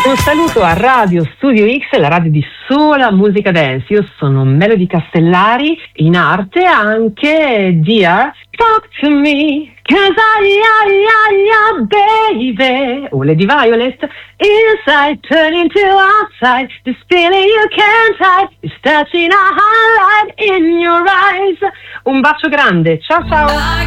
Un saluto a Radio Studio X, la radio di sola musica dance. Io sono Melody Castellari, in arte anche Dear Talk to Me, 'cause baby, o Lady Violet, inside turning to outside, this feeling you can't hide, is touching a highlight in your eyes. Un bacio grande, ciao ciao.